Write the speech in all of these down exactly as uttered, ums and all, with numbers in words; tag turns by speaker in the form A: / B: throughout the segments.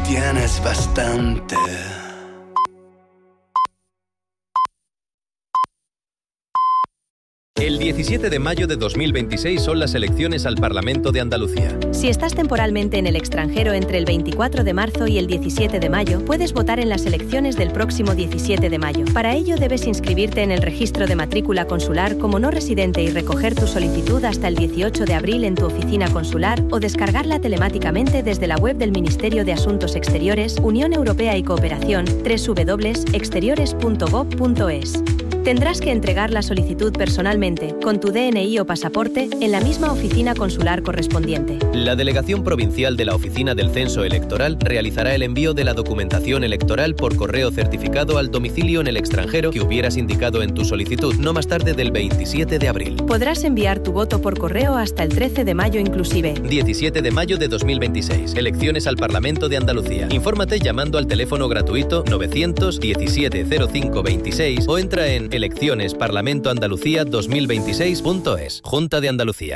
A: tienes bastante.
B: El diecisiete de mayo de dos mil veintiséis son las elecciones al Parlamento de Andalucía.
C: Si estás temporalmente en el extranjero entre el veinticuatro de marzo y el diecisiete de mayo, puedes votar en las elecciones del próximo diecisiete de mayo. Para ello debes inscribirte en el registro de matrícula consular como no residente y recoger tu solicitud hasta el dieciocho de abril en tu oficina consular o descargarla telemáticamente desde la web del Ministerio de Asuntos Exteriores, Unión Europea y Cooperación, doble u doble u doble u punto exteriores punto gob punto es. Tendrás que entregar la solicitud personalmente, con tu D N I o pasaporte, en la misma oficina consular correspondiente.
B: La Delegación Provincial de la Oficina del Censo Electoral realizará el envío de la documentación electoral por correo certificado al domicilio en el extranjero que hubieras indicado en tu solicitud, no más tarde del veintisiete de abril.
C: Podrás enviar tu voto por correo hasta el trece de mayo inclusive.
B: diecisiete de mayo de dos mil veintiséis. Elecciones al Parlamento de Andalucía. Infórmate llamando al teléfono gratuito novecientos diecisiete cero cinco veintiséis o entra en elecciones parlamento andalucía dos mil veintiséis punto es. Junta de Andalucía.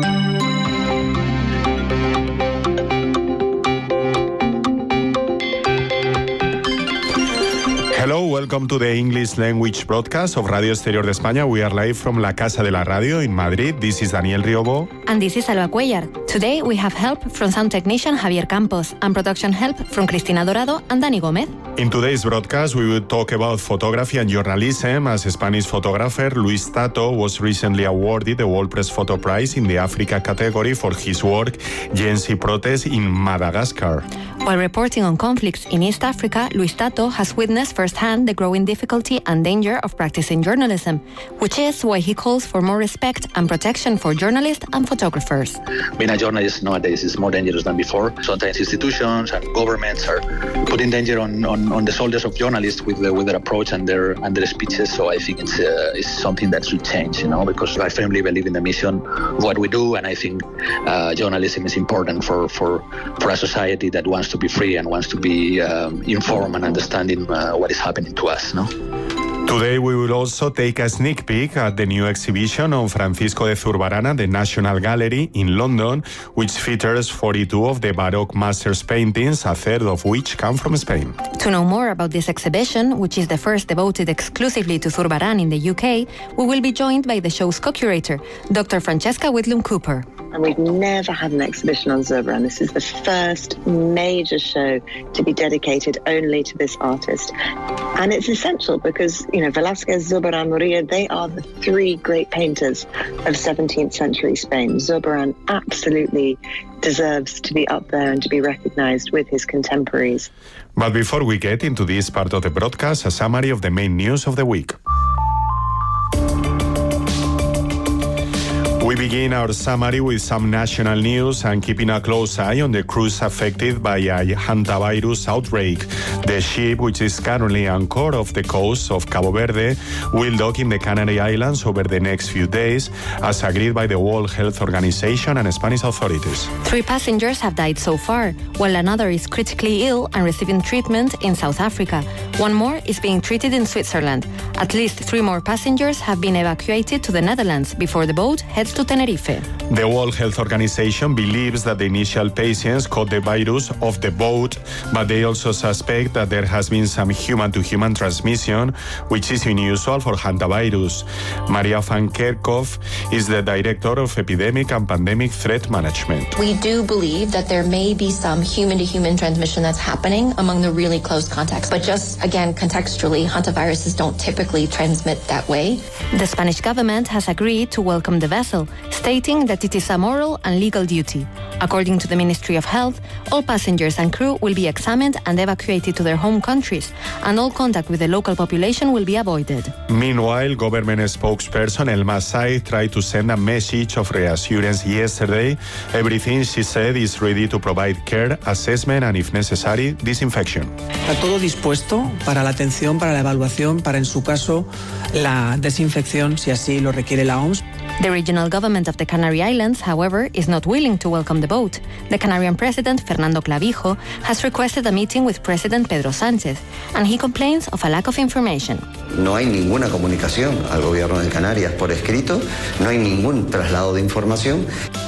D: Hello, welcome to the English language broadcast of Radio Exterior de España. We are live from La Casa de la Radio in Madrid. This is Daniel Riobo.
E: And this is Alba Cuellar. Today we have help from sound technician Javier Campos and production help from Cristina Dorado and Dani Gómez.
D: In today's broadcast, we will talk about photography and journalism as a Spanish photographer, Luis Tato, was recently awarded the World Press Photo Prize in the Africa category for his work, Gen Z protests in Madagascar.
E: While reporting on conflicts in East Africa, Luis Tato has witnessed firsthand the growing difficulty and danger of practicing journalism, which is why he calls for more respect and protection for journalists and photographers.
F: Being a journalist nowadays is more dangerous than before. Sometimes institutions and governments are putting danger on, on, on the shoulders of journalists with, the, with their approach and their, and their speeches. So I think it's, uh, it's something that should change, you know, because I firmly believe in the mission of what we do, and I think uh, journalism is important for, for, for a society that wants to be free and wants to be um, informed and understanding uh, what is happening to us, no?
D: Today we will also take a sneak peek at the new exhibition on Francisco de Zurbarana, the National Gallery in London, which features forty-two of the Baroque masters' paintings, a third of which come from Spain.
E: To know more about this exhibition, which is the first devoted exclusively to Zurbarán in the U K, we will be joined by the show's co-curator, Doctor Francesca Whitlam Cooper.
G: And we've never had an exhibition on Zurbarán. This is the first major show to be dedicated only to this artist. And it's essential because, you know, Velázquez, Zurbarán, Murillo, they are the three great painters of seventeenth century Spain. Zurbarán absolutely deserves to be up there and to be recognized with his contemporaries.
D: But before we get into this part of the broadcast, a summary of the main news of the week. We begin our summary with some national news and keeping a close eye on the crews affected by a hantavirus outbreak. The ship, which is currently anchored off the coast of Cabo Verde, will dock in the Canary Islands over the next few days, as agreed by the World Health Organization and Spanish authorities.
E: Three passengers have died so far, while another is critically ill and receiving treatment in South Africa. One more is being treated in Switzerland. At least three more passengers have been evacuated to the Netherlands before the boat heads to Tenerife.
D: The World Health Organization believes that the initial patients caught the virus off the boat, but they also suspect that there has been some human-to-human transmission, which is unusual for hantavirus. Maria van Kerkhoff is the Director of Epidemic and Pandemic Threat Management.
H: We do believe that there may be some human-to-human transmission that's happening among the really close contacts, but just, again, contextually, hantaviruses don't typically transmit that way.
E: The Spanish government has agreed to welcome the vessel, stating that it is a moral and legal duty. According to the Ministry of Health, all passengers and crew will be examined and evacuated to their home countries, and all contact with the local population will be avoided.
D: Meanwhile, government spokesperson Elma Said tried to send a message of reassurance yesterday. Everything, she said, is ready to provide care, assessment and, if necessary, disinfection.
I: Está todo dispuesto para la atención, para la evaluación, para, en su caso, la desinfección, si así lo requiere la O M S.
E: The regional government of the Canary Islands, however, is not willing to welcome the boat. The Canarian president, Fernando Clavijo, has requested a meeting with President Pedro Sánchez, and he complains of a lack of information.
J: No hay ninguna comunicación al gobierno de Canarias por escrito, no hay ningún traslado de información.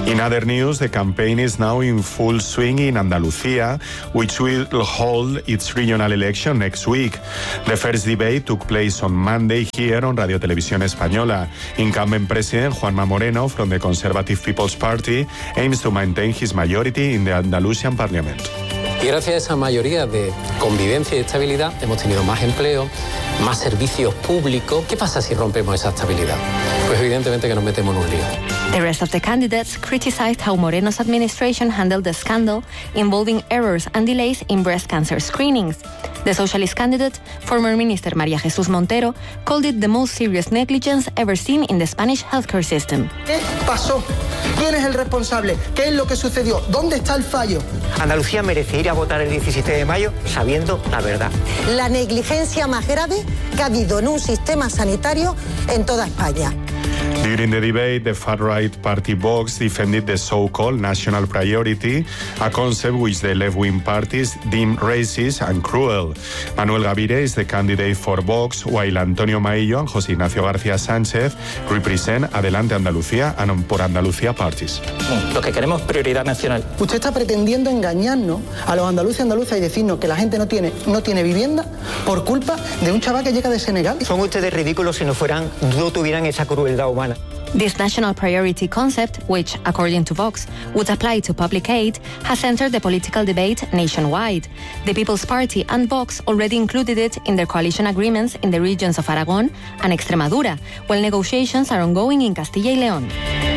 D: In other news, the campaign is now in full swing in Andalucía, which will hold its regional election next week. The first debate took place on Monday here on Radio Televisión Española. Incumbent President Juanma Moreno from the Conservative People's Party aims to maintain his majority in the Andalusian Parliament.
J: Y gracias a esa mayoría de convivencia y estabilidad hemos tenido más empleo, más servicios públicos. ¿Qué pasa si rompemos esa estabilidad? Pues evidentemente que nos metemos en un lío.
E: The rest of the candidates criticized how Moreno's administration handled the scandal involving errors and delays in breast cancer screenings. The socialist candidate, former Minister María Jesús Montero, called it the most serious negligence ever seen in the Spanish healthcare system.
K: ¿Qué pasó? ¿Quién es el responsable? ¿Qué es lo que sucedió? ¿Dónde está el fallo?
L: Andalucía merece ir a votar el diecisiete de mayo sabiendo la verdad.
M: La negligencia más grave que ha habido en un sistema sanitario en toda España.
D: During the debate, the far-right party Vox defended the so-called national priority, a concept which the left-wing parties deem racist and cruel. Manuel Gavire is the candidate for Vox, while Antonio Maillo and José Ignacio García Sánchez represent Adelante Andalucía and Por Andalucía parties.
L: Lo que queremos es prioridad nacional.
K: Usted está pretendiendo engañarnos a los andaluces y andaluzas y decirnos que la gente no tiene, no tiene vivienda por culpa de un chaval que llega de Senegal.
L: Son ustedes ridículos si no fueran, no tuvieran esa crueldad humana.
E: This national priority concept, which, according to Vox, would apply to public aid, has entered the political debate nationwide. The People's Party and Vox already included it in their coalition agreements in the regions of Aragón and Extremadura, while negotiations are ongoing in Castilla y León.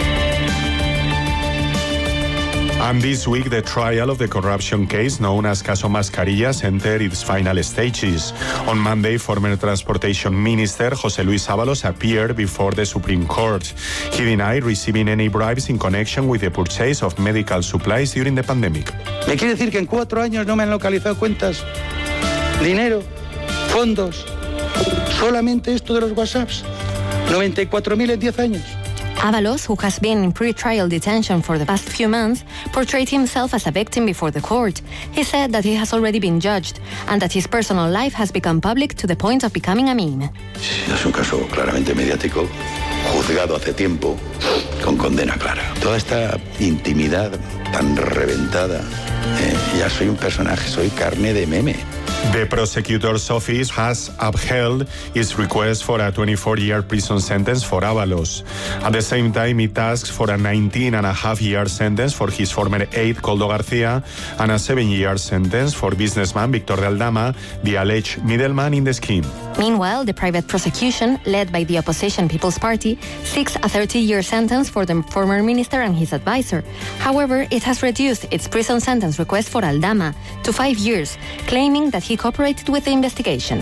D: And this week, the trial of the corruption case known as Caso Mascarillas entered its final stages. On Monday, former Transportation Minister José Luis Ábalos appeared before the Supreme Court. He denied receiving any bribes in connection with the purchase of medical supplies during the pandemic.
N: ¿Me quiere decir que en cuatro años no me han localizado cuentas, dinero, fondos? ¿Solamente esto de los WhatsApps? ¿noventa y cuatro mil en diez años?
E: Ábalos, who has been in pre-trial detention for the past few months, portrayed himself as a victim before the court. He said that he has already been judged and that his personal life has become public to the point of becoming a meme.
O: Es un caso claramente mediático, juzgado hace tiempo, con condena clara. Toda esta intimidad tan reventada, eh, ya soy un personaje, soy carne de meme.
D: The prosecutor's office has upheld its request for a twenty-four year prison sentence for Ábalos. At the same time, it asks for a nineteen and a half year sentence for his former aide, Koldo García, and a seven year sentence for businessman Víctor de Aldama, the alleged middleman in the scheme.
E: Meanwhile, the private prosecution, led by the opposition People's Party, seeks a thirty year sentence for the former minister and his advisor. However, it has reduced its prison sentence request for Aldama to five years, claiming that he cooperated with the investigation.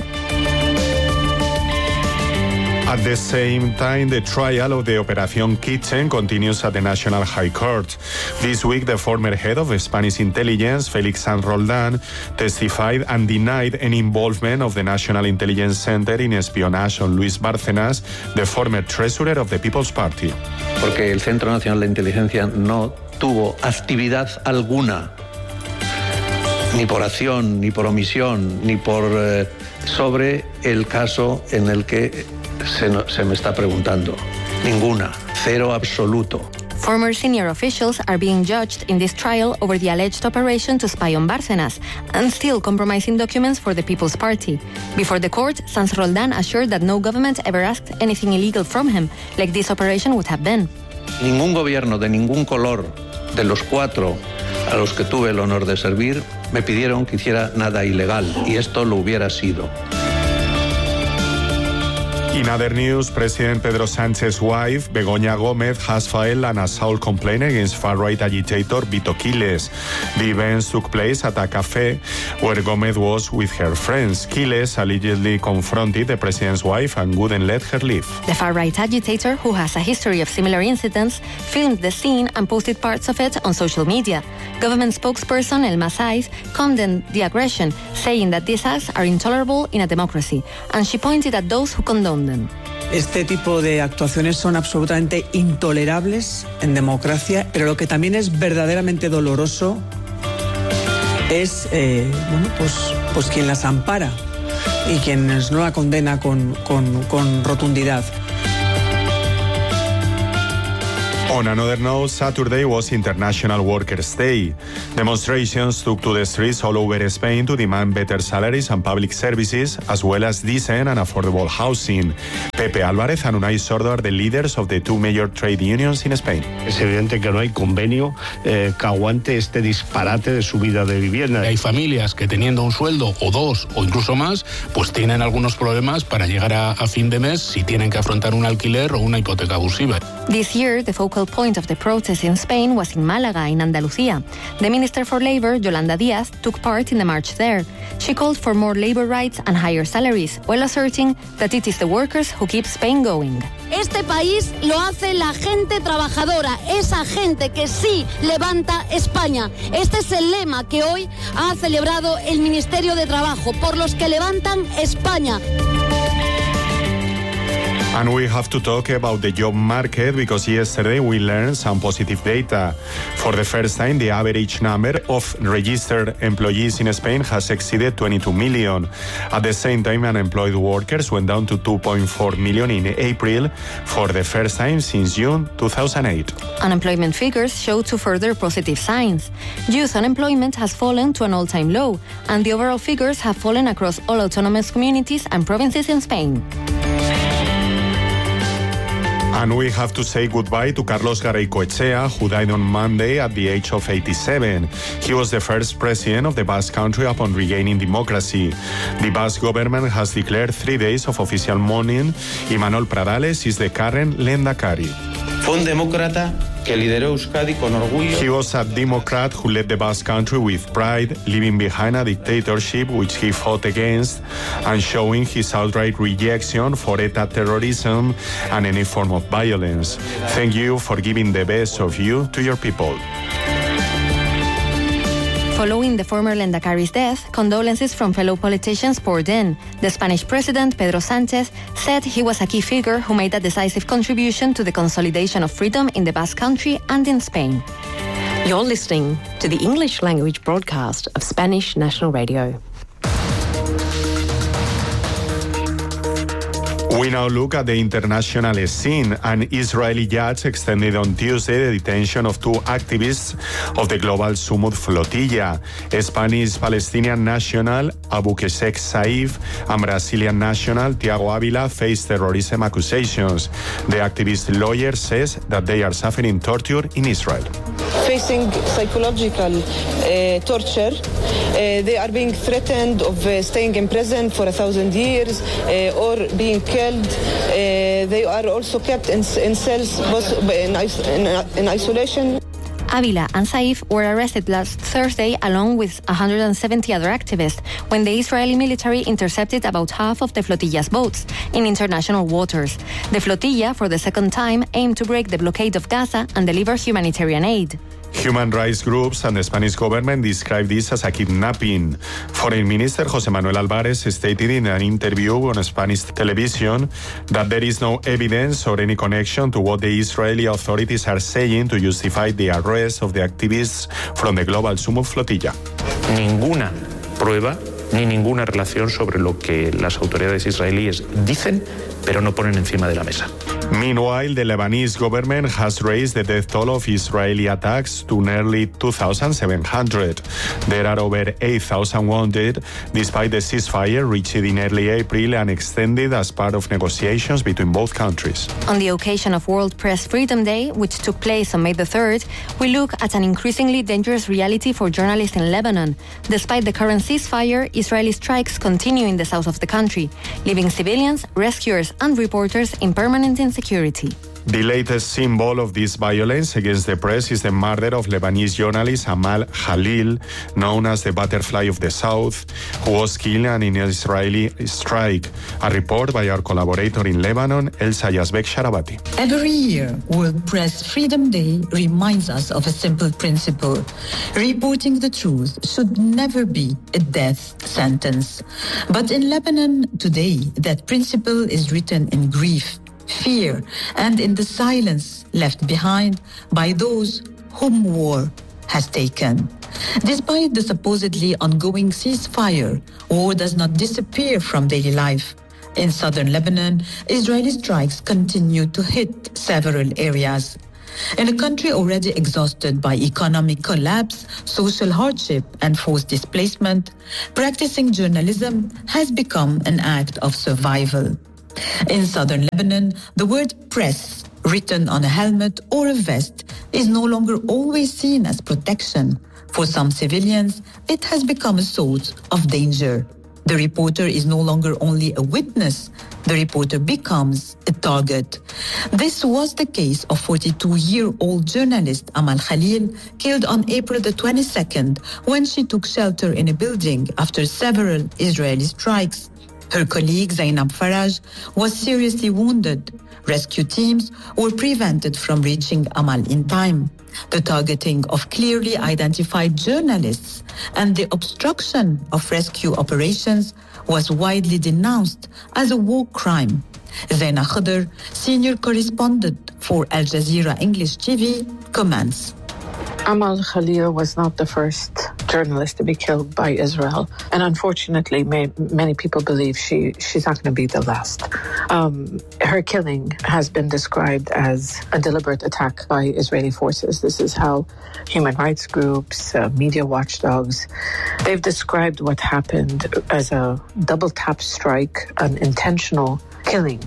D: At the same time, the trial of the Operación Kitchen continues at the National High Court. This week, the former head of Spanish intelligence, Félix Sanz Roldán, testified and denied any involvement of the National Intelligence Center in espionage on Luis Bárcenas, the former treasurer of the People's Party.
P: Porque el Centro Nacional de Inteligencia no tuvo actividad alguna, ni por acción, ni por omisión, ni por eh, sobre el caso en el que se, no, se me está preguntando. Ninguna. Cero absoluto.
E: Former senior officials are being judged in this trial over the alleged operation to spy on Bárcenas and still compromising documents for the People's Party. Before the court, Sanz Roldán assured that no government ever asked anything illegal from him, like this operation would have been.
P: Ningún gobierno de ningún color de los cuatro a los que tuve el honor de servir me pidieron que hiciera nada ilegal, y esto lo hubiera sido.
D: In other news, President Pedro Sánchez's wife, Begoña Gómez, has filed an assault complaint against far-right agitator Vito Quiles. The events took place at a cafe where Gómez was with her friends. Quiles allegedly confronted the president's wife and wouldn't let her leave.
E: The far-right agitator, who has a history of similar incidents, filmed the scene and posted parts of it on social media. Government spokesperson Elma Saiz condemned the aggression, saying that these acts are intolerable in a democracy, and she pointed at those who condone them.
I: Este tipo de actuaciones son absolutamente intolerables en democracia, pero lo que también es verdaderamente doloroso es eh, bueno, pues, pues quien las ampara y quien no la condena con, con, con rotundidad.
D: On another note, Saturday was International Workers' Day. Demonstrations took to the streets all over Spain to demand better salaries and public services, as well as decent and affordable housing. Pepe Álvarez and Unai Sordo are the leaders of the two major trade unions in Spain.
Q: Es evidente que no hay convenio eh, que aguante este disparate de subida de vivienda.
R: Hay familias que teniendo un sueldo o dos o incluso más, pues tienen algunos problemas para llegar a, a fin de mes si tienen que afrontar un alquiler o una hipoteca abusiva.
E: This year, the focal point of the protest in Spain was in Málaga, in Andalucía. The Minister for Labour, Yolanda Díaz, took part in the march there. She called for more labour rights and higher salaries, while asserting that it is the workers who keep Spain going.
S: Este país lo hace la gente trabajadora, esa gente que sí levanta España. Este es el lema que hoy ha celebrado el Ministerio de Trabajo, por los que levantan España.
D: And we have to talk about the job market because yesterday we learned some positive data. For the first time, the average number of registered employees in Spain has exceeded twenty-two million. At the same time, unemployed workers went down to two point four million in April for the first time since June two thousand eight.
E: Unemployment figures show two further positive signs. Youth unemployment has fallen to an all-time low, and the overall figures have fallen across all autonomous communities and provinces in Spain.
D: And we have to say goodbye to Carlos Garaycoechea, who died on Monday at the age of eighty-seven. He was the first president of the Basque Country upon regaining democracy. The Basque government has declared three days of official mourning. Imanol Pradales is the current Lehendakari.
T: Fue un demócrata que lideró Euskadi con orgullo.
D: He was a Democrat who led the Basque Country with pride, leaving behind a dictatorship which he fought against and showing his outright rejection for ETA terrorism and any form of violence. Thank you for giving the best of you to your people.
E: Following the former Lehendakari's death, condolences from fellow politicians poured in. The Spanish president, Pedro Sánchez, said he was a key figure who made a decisive contribution to the consolidation of freedom in the Basque Country and in Spain.
U: You're listening to the English language broadcast of Spanish National Radio.
D: We now look at the international scene. An Israeli judge extended on Tuesday the detention of two activists of the global Sumud flotilla. Spanish-Palestinian national Abu Keshek Saif and Brazilian national Tiago Avila face terrorism accusations. The activist lawyer says that they are suffering torture in Israel.
V: Facing psychological uh, torture, uh, they are being threatened of uh, staying in prison for a thousand years uh, or being killed. Uh, they are also kept in, in cells in, in, in isolation.
E: Avila and Saif were arrested last Thursday along with one hundred seventy other activists when the Israeli military intercepted about half of the flotilla's boats in international waters. The flotilla, for the second time, aimed to break the blockade of Gaza and deliver humanitarian aid.
D: Human rights groups and the Spanish government describe this as a kidnapping. Foreign Minister José Manuel Álvarez stated in an interview on Spanish television that there is no evidence or any connection to what the Israeli authorities are saying to justify the arrest of the activists from the global Sumud flotilla.
W: Ninguna prueba ni ninguna relación sobre lo que las autoridades israelíes dicen, pero no ponen encima de la mesa.
D: Meanwhile, the Lebanese government has raised the death toll of Israeli attacks to nearly two thousand seven hundred. There are over eight thousand wounded, despite the ceasefire reached in early April and extended as part of negotiations between both countries.
E: On the occasion of World Press Freedom Day, which took place on May the third, we look at an increasingly dangerous reality for journalists in Lebanon. Despite the current ceasefire, Israeli strikes continue in the south of the country, leaving civilians, rescuers, and reporters in permanent insecurity.
D: The latest symbol of this violence against the press is the murder of Lebanese journalist Amal Khalil, known as the Butterfly of the South, who was killed in an Israeli strike. A report by our collaborator in Lebanon, Elsa Yazbek Sharabati.
X: Every year, World Press Freedom Day reminds us of a simple principle. Reporting the truth should never be a death sentence. But in Lebanon today, that principle is written in grief, fear, and in the silence left behind by those whom war has taken. Despite the supposedly ongoing ceasefire, war does not disappear from daily life. In southern Lebanon, Israeli strikes continue to hit several areas. In a country already exhausted by economic collapse, social hardship, and forced displacement, practicing journalism has become an act of survival. In southern Lebanon, the word press, written on a helmet or a vest, is no longer always seen as protection. For some civilians, it has become a source of danger. The reporter is no longer only a witness, the reporter becomes a target. This was the case of forty-two-year-old journalist Amal Khalil, killed on April the twenty-second when she took shelter in a building after several Israeli strikes. Her colleague Zainab Faraj was seriously wounded. Rescue teams were prevented from reaching Amal in time. The targeting of clearly identified journalists and the obstruction of rescue operations was widely denounced as a war crime. Zaina Khadr, senior correspondent for Al Jazeera English T V, comments.
A: Amal Khalil was not the first journalist to be killed by Israel. And unfortunately, may, many people believe she, she's not going to be the last. Um, her killing has been described as a deliberate attack by Israeli forces. This is how human rights groups, uh, media watchdogs, they've described what happened as a double tap strike, an intentional killing.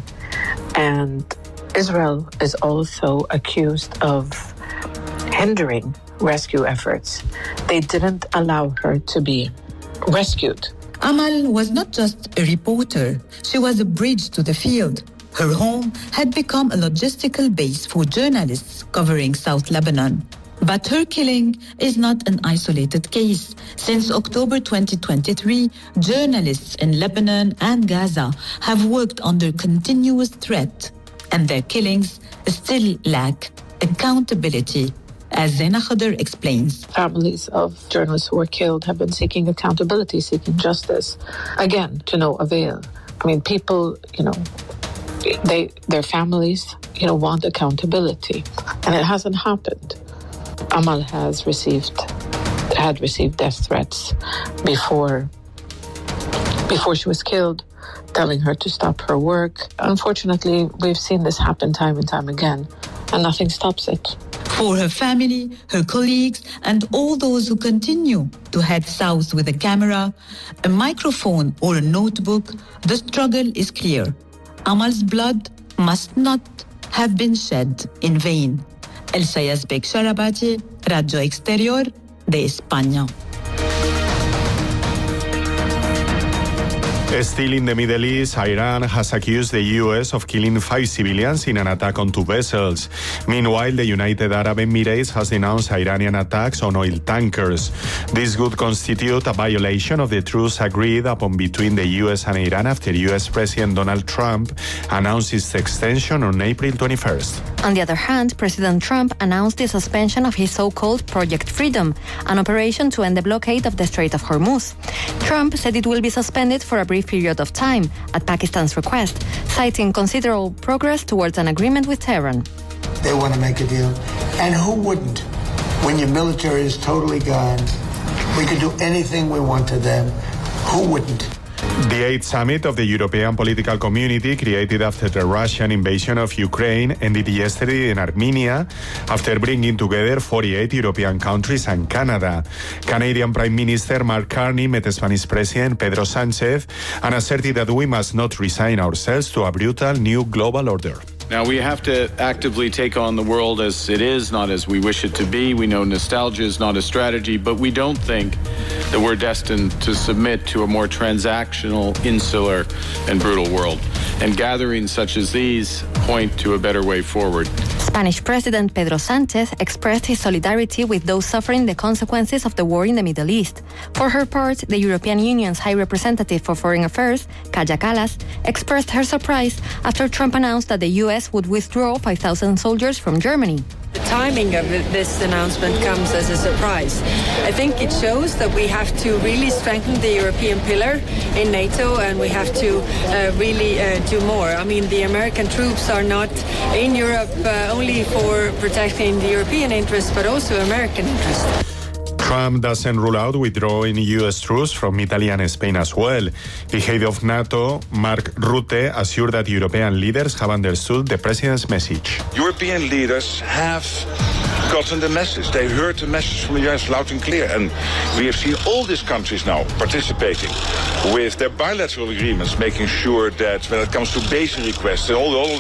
A: And Israel is also accused of hindering rescue efforts. They didn't allow her to be rescued.
X: Amal was not just a reporter, she was a bridge to the field. Her home had become a logistical base for journalists covering South Lebanon. But her killing is not an isolated case. Since October twenty twenty-three, journalists in Lebanon and Gaza have worked under continuous threat, and their killings still lack accountability. As Zaina Khadr explains.
A: Families of journalists who were killed have been seeking accountability, seeking justice, again, to no avail. I mean, people, you know, they, their families, you know, want accountability, and it hasn't happened. Amal has received, had received death threats before, before she was killed, telling her to stop her work. Unfortunately, we've seen this happen time and time again, and nothing stops it.
X: For her family, her colleagues, and all those who continue to head south with a camera, a microphone, or a notebook, the struggle is clear. Amal's blood must not have been shed in vain. Elsa Yazbek Sharabati, Radio Exterior de España.
D: Still in the Middle East, Iran has accused the U S of killing five civilians in an attack on two vessels. Meanwhile, the United Arab Emirates has denounced Iranian attacks on oil tankers. This would constitute a violation of the truce agreed upon between the U S and Iran after U S President Donald Trump announced its extension on April twenty-first.
E: On the other hand, President Trump announced the suspension of his so-called Project Freedom, an operation to end the blockade of the Strait of Hormuz. Trump said it will be suspended for a brief period of time at Pakistan's request, citing considerable progress towards an agreement with Tehran.
B: They want to make a deal. And who wouldn't? When your military is totally gone, we could do anything we want to them. Who wouldn't?
D: The eighth summit of the European political community, created after the Russian invasion of Ukraine, ended yesterday in Armenia after bringing together forty-eight European countries and Canada. Canadian Prime Minister Mark Carney met Spanish President Pedro Sánchez and asserted that we must not resign ourselves to a brutal new global order.
C: Now, we have to actively take on the world as it is, not as we wish it to be. We know nostalgia is not a strategy, but we don't think that we're destined to submit to a more transactional, insular, and brutal world. And gatherings such as these point to a better way forward.
E: Spanish President Pedro Sánchez expressed his solidarity with those suffering the consequences of the war in the Middle East. For her part, the European Union's High Representative for Foreign Affairs, Kaja Kallas, expressed her surprise after Trump announced that the U S would withdraw five thousand soldiers from Germany.
F: The timing of this announcement comes as a surprise. I think it shows that we have to really strengthen the European pillar in NATO, and we have to uh, really uh, do more. I mean, the American troops are not in Europe uh, only for protecting the European interests, but also American interests.
D: Trump doesn't rule out withdrawing U S troops from Italy and Spain as well. The head of NATO, Mark Rutte, assured that European leaders have understood the president's message.
G: European leaders have gotten the message. They heard the message from the U S loud and clear. And we have seen all these countries now participating with their bilateral agreements, making sure that when it comes to basic requests, all, all